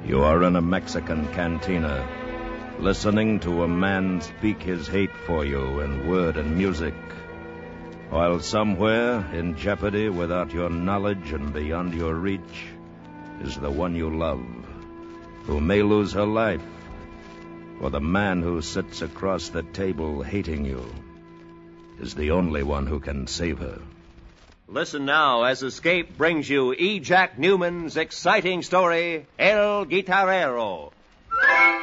You are in a Mexican cantina, listening to a man speak his hate for you in word and music, while somewhere, in jeopardy without your knowledge and beyond your reach, is the one you love, who may lose her life, for the man who sits across the table hating you is the only one who can save her. Listen now as Escape brings you E. Jack Newman's exciting story, El Guitarrero,